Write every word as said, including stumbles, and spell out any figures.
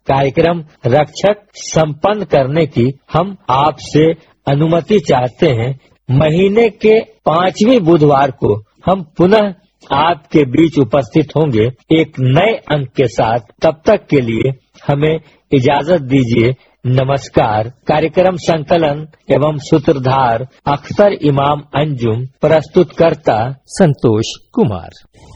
कार्यक्रम रक्षक संपन्न करने की हम आपसे अनुमति चाहते हैं। महीने के पांचवें बुधवार को हम पुनः आपके बीच उपस्थित होंगे एक नए अंक के साथ। तब तक के लिए हमें इजाजत दीजिए। नमस्कार। कार्यक्रम संकलन एवं सूत्रधार अख्तर इमाम अंजुम, प्रस्तुतकर्ता संतोष कुमार।